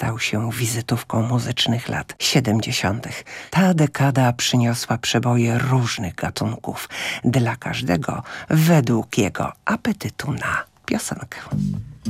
stał się wizytówką muzycznych lat 70. Ta dekada przyniosła przeboje różnych gatunków, dla każdego według jego apetytu na piosenkę.